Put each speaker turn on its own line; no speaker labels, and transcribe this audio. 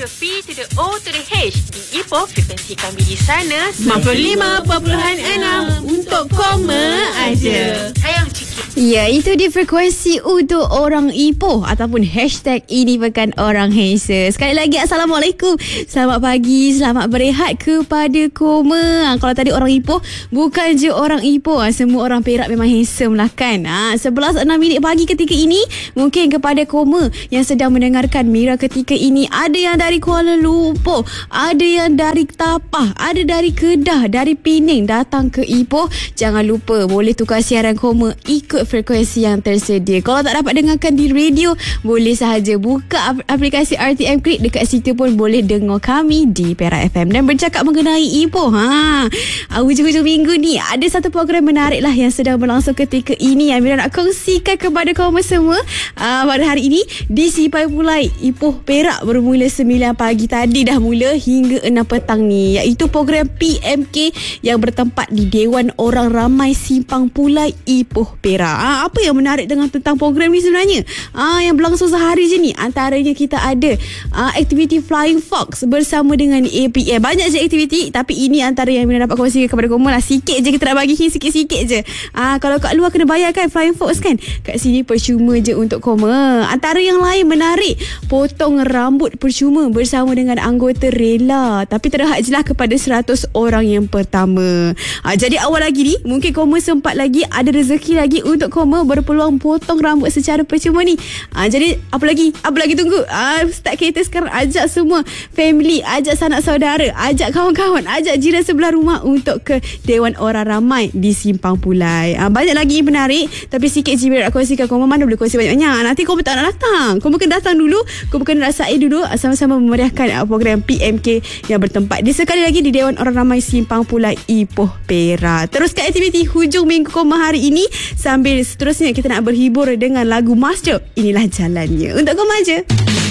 ke P to the O to the H. Di Ipoh, frekuensi kami di sana 95.6 untuk koma aja. Sayang sikit.
Ya, itu di frekuensi untuk orang Ipoh ataupun hashtag ini pekan orang handsome. Sekali lagi Assalamualaikum. Selamat pagi, selamat berehat kepada koma. Kalau tadi orang Ipoh, bukan je orang Ipoh, semua orang Perak memang handsome lah kan. 11.06 pagi ketika ini, mungkin kepada koma yang sedang mendengarkan Mira ketika ini, ada yang dari Kuala Lumpur, ada yang dari Tapah, ada dari Kedah, dari Pening datang ke Ipoh. Jangan lupa boleh tukar siaran koma ikut frekuensi yang tersedia. Kalau tak dapat dengarkan di radio, boleh sahaja buka aplikasi RTM Klik. Dekat situ pun boleh dengar kami di Perak FM. Dan bercakap mengenai Ipoh, hujung-hujung minggu ni ada satu program menarik lah yang sedang berlangsung ketika ini yang Mira nak kongsikan kepada kaum semua. Pada hari ini di Sipai Pulai Ipoh Perak bermula 9 pagi tadi dah mula hingga 6 petang ni, iaitu program PMK yang bertempat di Dewan Orang Ramai Simpang Pulai Ipoh Perak. Apa yang menarik tentang program ni sebenarnya? Yang berlangsung sehari je ni, antaranya kita ada aktiviti Flying Fox bersama dengan APM. Banyak je aktiviti, tapi ini antara yang Mira dapat kongsikan kepada korang lah. Sikit je kita nak bagi sikit-sikit je. Kalau kat luar kena bayar kan Flying Fox kan, kat sini percuma je untuk koma. Antara yang lain menarik, potong rambut percuma bersama dengan anggota rela, tapi terhad je lah kepada 100 orang yang pertama. Jadi awal lagi ni, mungkin koma sempat lagi, ada rezeki lagi untuk koma berpeluang potong rambut secara percuma ni. Jadi apa lagi tunggu? Start kereta sekarang, ajak semua family, ajak sanak saudara, ajak kawan-kawan, ajak jiran sebelah rumah untuk ke Dewan Orang Ramai di Simpang Pulai. Banyak lagi yang menarik, tapi sikit je Mira nak kongsikan. Koma mana boleh kongsi banyak-banyak, nanti koma tak nak datang. Koma kena datang dulu, koma kena rasain dulu, sama-sama memeriahkan program PMK yang bertempat di sekali lagi di Dewan Orang Ramai Simpang Pulai Ipoh Perak. Teruskan aktiviti hujung minggu koma hari ini, sambil seterusnya kita nak berhibur dengan lagu Master Inilah Jalannya untuk koma je.